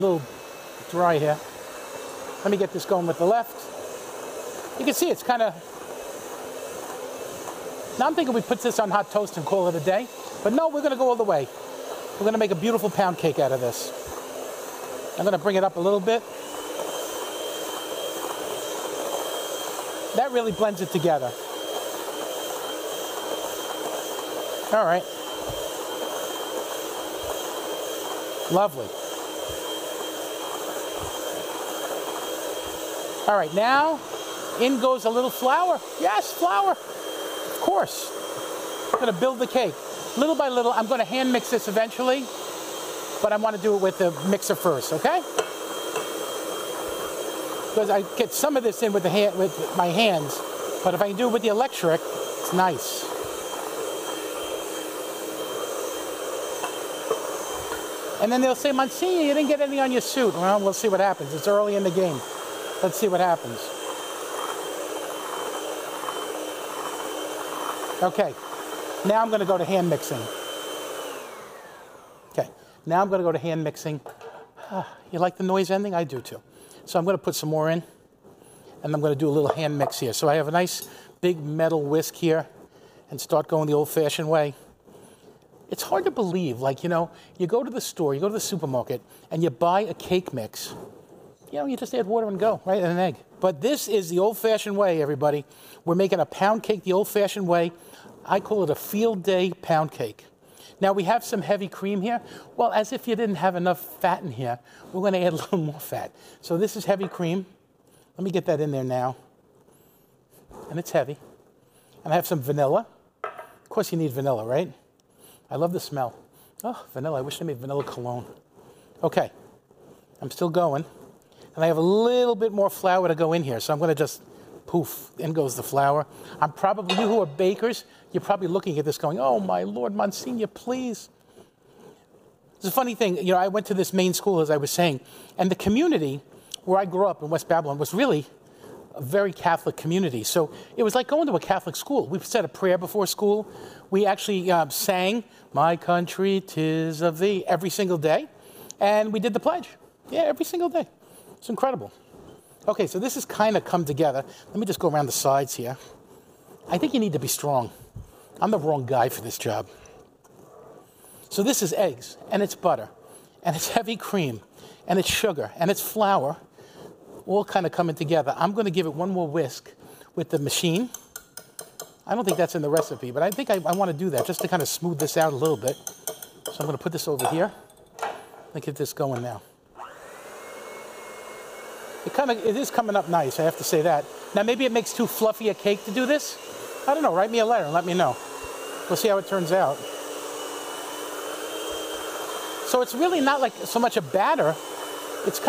little dry here. Let me get this going with the left. You can see it's kind of... Now I'm thinking we put this on hot toast and call it a day. But no, we're going to go all the way. We're going to make a beautiful pound cake out of this. I'm going to bring it up a little bit. That really blends it together. All right. Lovely. All right, now in goes a little flour. Yes, flour. Of course. I'm going to build the cake. Little by little, I'm going to hand mix this eventually, but I want to do it with the mixer first, okay? Because I get some of this in with my hands, but if I can do it with the electric, it's nice. And then they'll say, Monsignor, you didn't get any on your suit. Well, we'll see what happens. It's early in the game. Let's see what happens. Okay, now I'm going to go to hand mixing. Okay, now I'm going to go to hand mixing. You like the noise ending? I do too. So I'm going to put some more in, and I'm going to do a little hand mix here. So I have a nice big metal whisk here, and start going the old-fashioned way. It's hard to believe, like, you know, you go to the store, you go to the supermarket, and you buy a cake mix. You know, you just add water and go, right, and an egg. But this is the old-fashioned way, everybody. We're making a pound cake the old-fashioned way. I call it a field day pound cake. Now, we have some heavy cream here. Well, as if you didn't have enough fat in here, we're going to add a little more fat. So this is heavy cream. Let me get that in there now. And it's heavy. And I have some vanilla. Of course, you need vanilla, right? I love the smell. Oh, vanilla. I wish they made vanilla cologne. Okay. I'm still going. And I have a little bit more flour to go in here. So I'm going to just, poof, in goes the flour. I'm probably, you who are bakers, you're probably looking at this going, oh, my Lord, Monsignor, please. It's a funny thing. You know, I went to this main school, as I was saying, and the community where I grew up in West Babylon was really a very Catholic community. So it was like going to a Catholic school. We said a prayer before school. We actually sang, my country, 'tis of thee, every single day. And we did the pledge. Yeah, every single day. It's incredible. Okay, so this has kind of come together. Let me just go around the sides here. I think you need to be strong. I'm the wrong guy for this job. So this is eggs, and it's butter, and it's heavy cream, and it's sugar, and it's flour, all kind of coming together. I'm going to give it one more whisk with the machine. I don't think that's in the recipe, but I think I want to do that just to kind of smooth this out a little bit. So I'm going to put this over here. Let me get this going now. It is coming up nice, I have to say that. Now, maybe it makes too fluffy a cake to do this. I don't know. Write me a letter and let me know. We'll see how it turns out. So it's really not like so much a batter. It's kind